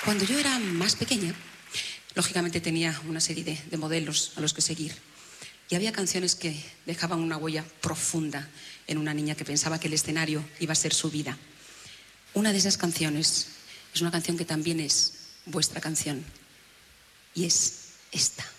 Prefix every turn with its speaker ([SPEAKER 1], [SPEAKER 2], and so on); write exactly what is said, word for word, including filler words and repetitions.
[SPEAKER 1] Cuando yo era más pequeña, lógicamente tenía una serie de, de modelos a los que seguir. Y había canciones que dejaban una huella profunda en una niña que pensaba que el escenario iba a ser su vida. Una de esas canciones es una canción que también es vuestra canción. Y es esta.